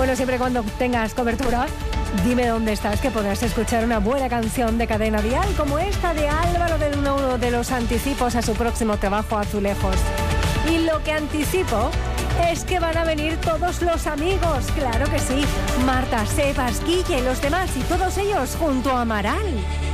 Bueno, siempre cuando tengas cobertura, dime dónde estás, que podrás escuchar una buena canción de Cadena Dial como esta de Álvaro, de uno de los anticipos a su próximo trabajo, Azulejos. Y lo que anticipo es que van a venir todos los amigos, claro que sí. Marta, Sebas, Guille, los demás y todos ellos junto a Amaral.